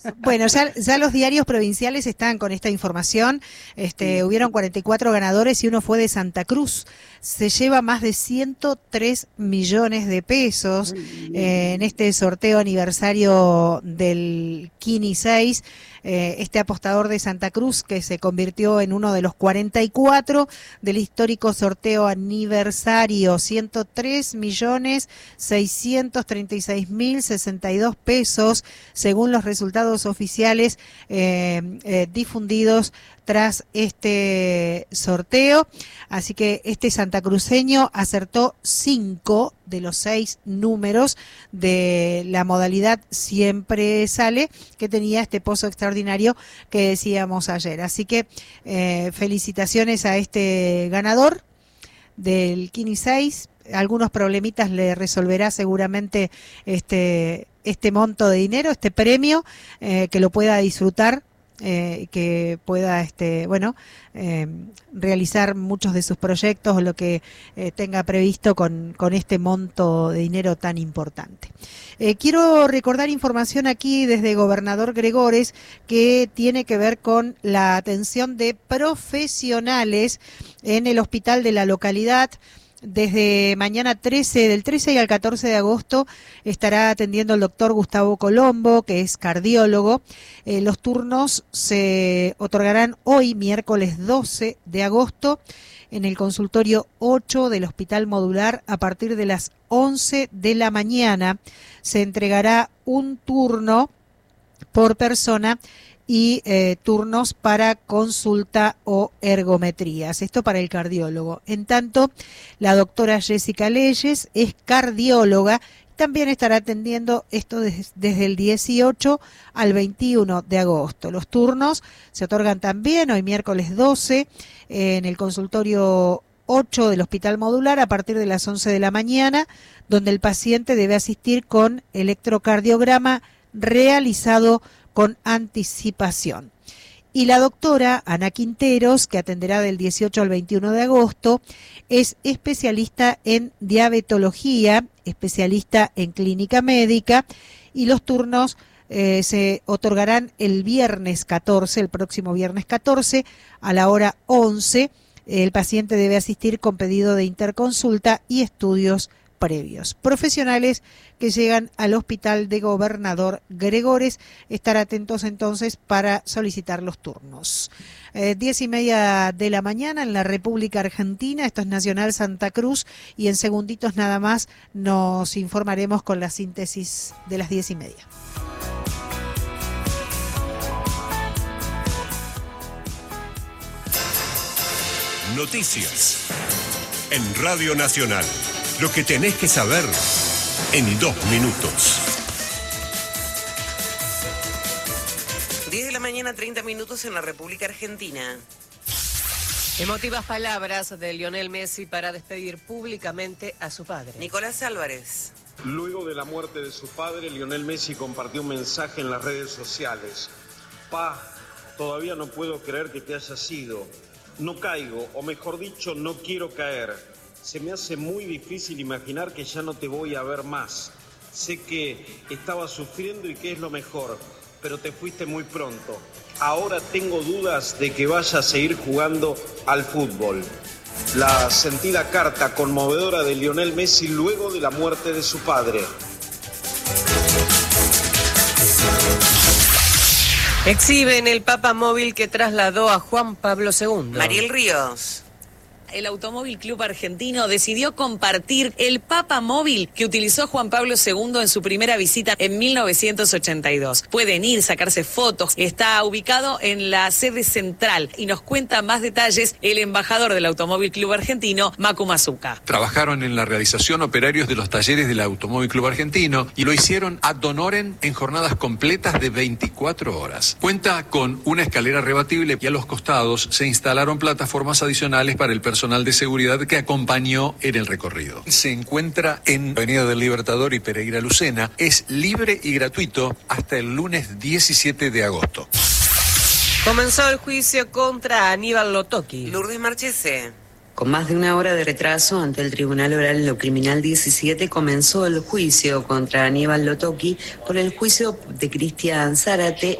Bueno, ya los diarios provinciales están con esta información. Hubieron 44 ganadores y uno fue de Santa Cruz. Se lleva más de 103 millones de pesos en este sorteo aniversario del Kini 6. Este apostador de Santa Cruz, que se convirtió en uno de los 44 del histórico sorteo aniversario, 103.636.062 pesos, según los resultados oficiales difundidos tras este sorteo. Así que este santacruceño acertó 5 de los 6 números de la modalidad Siempre Sale, que tenía este pozo extraordinario que decíamos ayer. Así que felicitaciones a este ganador del Kini 6. Algunos problemitas le resolverá seguramente este monto de dinero, este premio, que lo pueda disfrutar, que pueda realizar muchos de sus proyectos o lo que tenga previsto con este monto de dinero tan importante. Quiero recordar información aquí desde Gobernador Gregores que tiene que ver con la atención de profesionales en el hospital de la localidad. Desde mañana del 13 y al 14 de agosto estará atendiendo el doctor Gustavo Colombo, que es cardiólogo. Los turnos se otorgarán hoy, miércoles 12 de agosto, en el consultorio 8 del Hospital Modular a partir de las 11 de la mañana. Se entregará un turno por persona y turnos para consulta o ergometrías. Esto para el cardiólogo. En tanto, la doctora Jessica Leyes es cardióloga. También estará atendiendo esto desde el 18 al 21 de agosto. Los turnos se otorgan también hoy miércoles 12 en el consultorio 8 del Hospital Modular a partir de las 11 de la mañana, donde el paciente debe asistir con electrocardiograma realizado con anticipación. Y la doctora Ana Quinteros, que atenderá del 18 al 21 de agosto, es especialista en diabetología, especialista en clínica médica, y los turnos se otorgarán el viernes 14, el próximo viernes 14, a la hora 11. El paciente debe asistir con pedido de interconsulta y estudios previos. Profesionales que llegan al hospital de Gobernador Gregores, estar atentos entonces para solicitar los turnos. 10:30 de la mañana en la República Argentina, esto es Nacional Santa Cruz, y en segunditos nada más nos informaremos con la síntesis de las 10:30. Noticias en Radio Nacional. Lo que tenés que saber en 2 minutos. 10 de la mañana, 30 minutos en la República Argentina. Emotivas palabras de Lionel Messi para despedir públicamente a su padre. Nicolás Álvarez. Luego de la muerte de su padre, Lionel Messi compartió un mensaje en las redes sociales. Pa, todavía no puedo creer que te hayas ido. No caigo, o mejor dicho, no quiero caer. Se me hace muy difícil imaginar que ya no te voy a ver más. Sé que estabas sufriendo y que es lo mejor, pero te fuiste muy pronto. Ahora tengo dudas de que vayas a seguir jugando al fútbol. La sentida carta conmovedora de Lionel Messi luego de la muerte de su padre. Exhiben el Papa Móvil que trasladó a Juan Pablo II. Mariel Ríos. El Automóvil Club Argentino decidió compartir el Papa Móvil que utilizó Juan Pablo II en su primera visita en 1982. Pueden ir, sacarse fotos. Está ubicado en la sede central y nos cuenta más detalles el embajador del Automóvil Club Argentino, Macu Mazuca. Trabajaron en la realización operarios de los talleres del Automóvil Club Argentino y lo hicieron ad honorem en jornadas completas de 24 horas. Cuenta con una escalera rebatible y a los costados se instalaron plataformas adicionales para el personal de seguridad que acompañó en el recorrido. Se encuentra en Avenida del Libertador y Pereira Lucena. Es libre y gratuito hasta el lunes 17 de agosto. Comenzó el juicio contra Aníbal Lotoki. Lourdes Marchese. Con más de una hora de retraso ante el Tribunal Oral en lo Criminal 17 comenzó el juicio contra Aníbal Lotoki por el juicio de Cristian Zárate